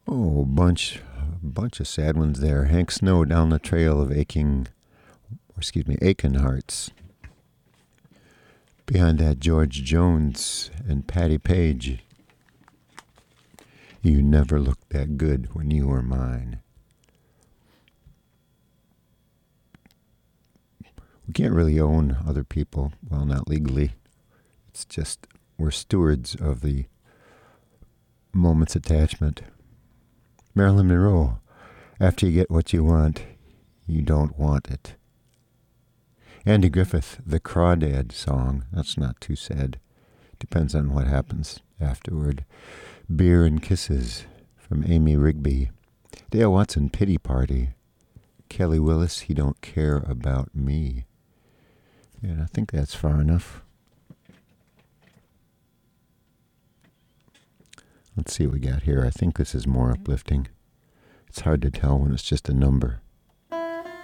Oh, bunch of sad ones there. Hank Snow, Down the Trail of Aching Hearts. Behind that, George Jones and Patti Page. You never looked that good when you were mine. We can't really own other people, well, not legally. It's just we're stewards of the moment's attachment. Marilyn Monroe, after you get what you want, you don't want it. Andy Griffith, the Crawdad song, that's not too sad. Depends on what happens afterward. Beer and Kisses from Amy Rigby. Dale Watson, Pity Party. Kelly Willis, He Don't Care About Me. And I think that's far enough. Let's see what we got here. I think this is more uplifting. It's hard to tell when it's just a number.